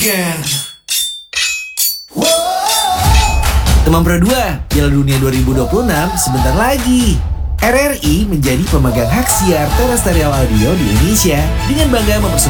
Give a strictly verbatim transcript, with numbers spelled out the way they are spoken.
again. Teman Pro dua, Piala Dunia dua ribu dua puluh enam sebentar lagi. R R I menjadi pemegang hak siar terrestrial audio di Indonesia dengan bangga mempersembahkan